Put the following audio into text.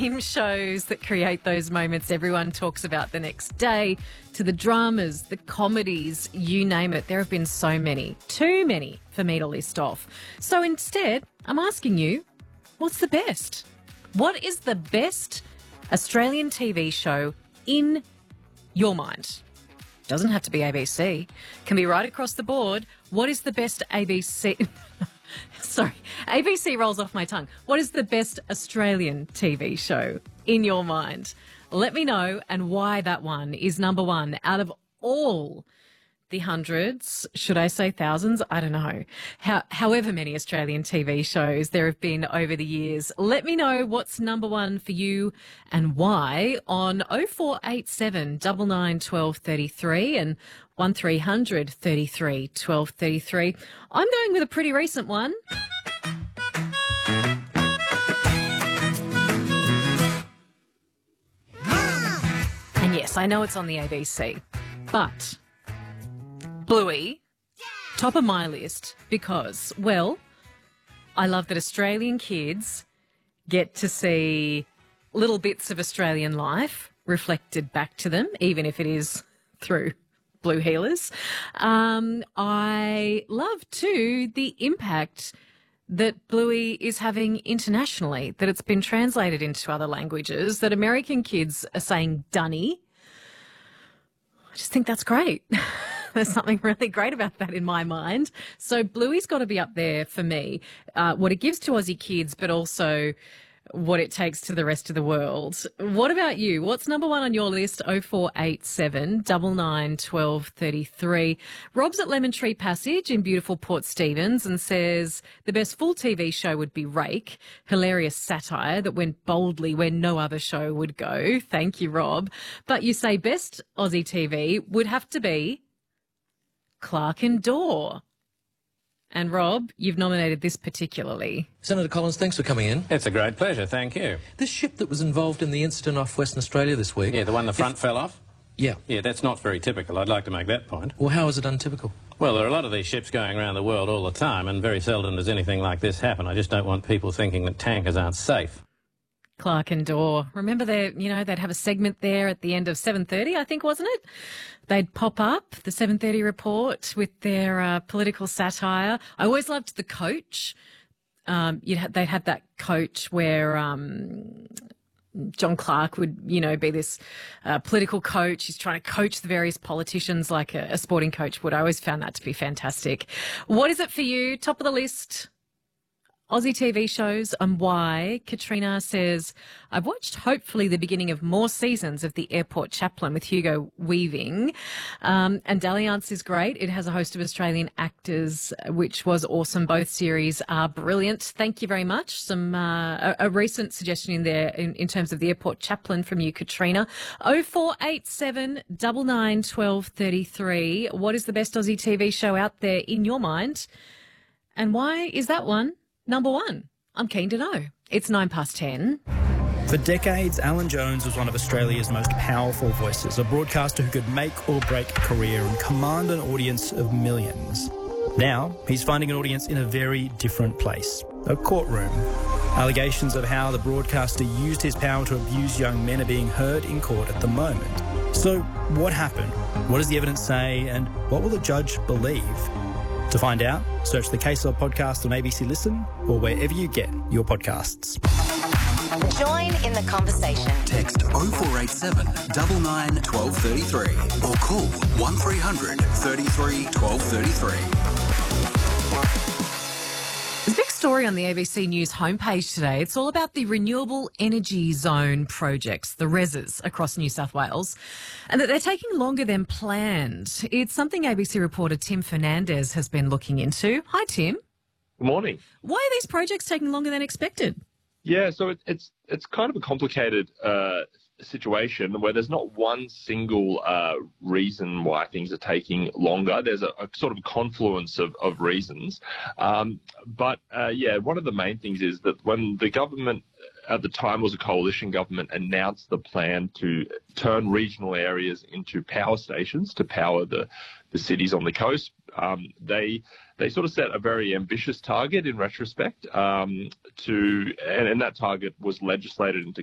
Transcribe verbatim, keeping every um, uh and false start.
game shows that create those moments everyone talks about the next day, to the dramas, the comedies, you name it. There have been so many, too many for me to list off. So instead, I'm asking you, what's the best? What is the best Australian T V show in your mind? Doesn't have to be A B C. Can be right across the board. What is the best A B C... Sorry, A B C rolls off my tongue. What is the best Australian T V show in your mind? Let me know, and why that one is number one out of all the hundreds, should I say thousands? I don't know. How, however many Australian T V shows there have been over the years. Let me know what's number one for you and why on oh four eight seven, nine nine, one two three three and one three hundred, thirty-three, twelve thirty-three. I'm going with a pretty recent one. And yes, I know it's on the A B C, but Bluey, top of my list because, well, I love that Australian kids get to see little bits of Australian life reflected back to them, even if it is through blue heelers. Um, I love, too, the impact that Bluey is having internationally, that it's been translated into other languages, that American kids are saying dunny. I just think that's great. There's something really great about that in my mind. So Bluey's got to be up there for me. Uh, what it gives to Aussie kids, but also what it takes to the rest of the world. What about you? What's number one on your list? oh four eight seven, nine nine, one two three three. Rob's at Lemon Tree Passage in beautiful Port Stephens and says the best full T V show would be Rake. Hilarious satire that went boldly where no other show would go. Thank you, Rob. But you say best Aussie T V would have to be Clark and Daw. And Rob, you've nominated this particularly. Senator Collins, thanks for coming in. It's a great pleasure, thank you. This ship that was involved in the incident off Western Australia this week... Yeah, the one the front if... fell off? Yeah. Yeah, that's not very typical. I'd like to make that point. Well, how is it untypical? Well, there are a lot of these ships going around the world all the time, and very seldom does anything like this happen. I just don't want people thinking that tankers aren't safe. Clark and Daw. Remember, they, you know, they'd have a segment there at the end of seven thirty, I think, wasn't it? They'd pop up, the seven thirty report, with their uh, political satire. I always loved the coach. Um, you'd ha- they'd have that coach where um, John Clark would, you know, be this uh, political coach. He's trying to coach the various politicians like a, a sporting coach would. I always found that to be fantastic. What is it for you? Top of the list? Aussie T V shows and why. Katrina says, I've watched hopefully the beginning of more seasons of The Airport Chaplain with Hugo Weaving. Um, and Dalliance is great. It has a host of Australian actors, which was awesome. Both series are brilliant. Thank you very much. Some uh, a, a recent suggestion in there in, in terms of The Airport Chaplain from you, Katrina. oh four eight seven, nine nine, one two three three. What is the best Aussie T V show out there in your mind? And why is that one number one? I'm keen to know. It's nine past ten. For decades, Alan Jones was one of Australia's most powerful voices, a broadcaster who could make or break a career and command an audience of millions. Now, he's finding an audience in a very different place, a courtroom. Allegations of how the broadcaster used his power to abuse young men are being heard in court at the moment. So, what happened? What does the evidence say? And what will the judge believe? To find out, search the Case Law podcast on A B C Listen or wherever you get your podcasts. Join in the conversation. Text oh four eight seven, nine nine, one two three three or call one three hundred, thirty-three, twelve thirty-three. There's a big story on the A B C News homepage today. It's all about the Renewable Energy Zone projects, the REZs, across New South Wales, and that they're taking longer than planned. It's something A B C reporter Tim Fernandez has been looking into. Hi, Tim. Good morning. Why are these projects taking longer than expected? Yeah, so it, it's it's kind of a complicated uh, situation where there's not one single uh, reason why things are taking longer. There's a, a sort of confluence of, of reasons. Um, but, uh, yeah, one of the main things is that when the government at the time was a coalition government announced the plan to turn regional areas into power stations to power the, the cities on the coast, um, they they sort of set a very ambitious target in retrospect um, to, and, and that target was legislated into